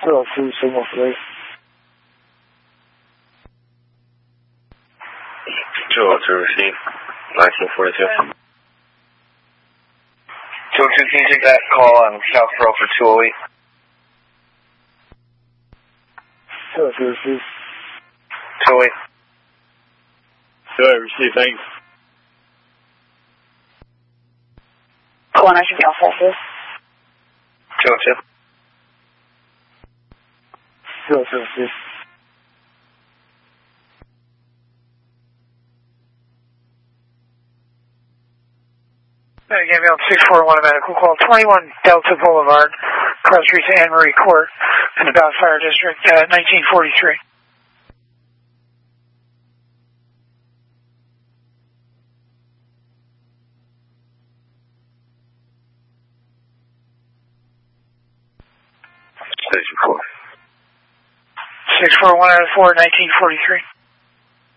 202 Signal 3. 202 received, 1942. 202, can you take that call on South Pearl for 208? 202 received. 208. 208 received, thanks. One, I should be Alpha Alpha. 202. 202 received. Gabriel 641 medical call 21 Delta Boulevard, across street to Anne Marie Court in the Bell Fire District, 1943. Station 4. 641 out of 4, 1943.